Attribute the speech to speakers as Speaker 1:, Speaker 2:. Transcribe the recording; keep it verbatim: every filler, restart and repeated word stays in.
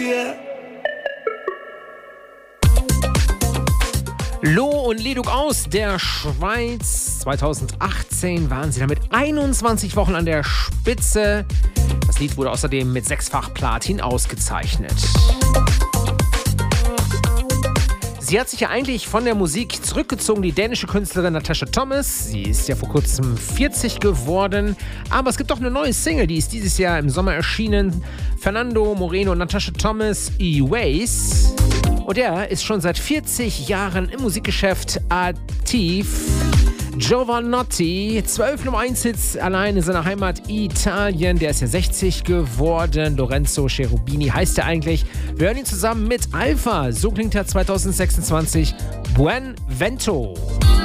Speaker 1: Lo und Leduk aus der Schweiz. zweitausendachtzehn waren sie damit einundzwanzig Wochen an der Spitze. Das Lied wurde außerdem mit sechsfach Platin ausgezeichnet. Sie hat sich ja eigentlich von der Musik zurückgezogen, die dänische Künstlerin Natasha Thomas. Sie ist ja vor kurzem vierzig geworden. Aber es gibt doch eine neue Single, die ist dieses Jahr im Sommer erschienen. Fernando Moreno und Natasha Thomas, E-Ways. Und er ist schon seit vierzig Jahren im Musikgeschäft aktiv. Giovanotti, zwölf Nummer eins Hits allein in seiner Heimat Italien. Der ist ja sechzig geworden. Lorenzo Cherubini heißt er eigentlich. Wir hören ihn zusammen mit Alpha. So klingt er zwanzig sechsundzwanzig. Buen Vento.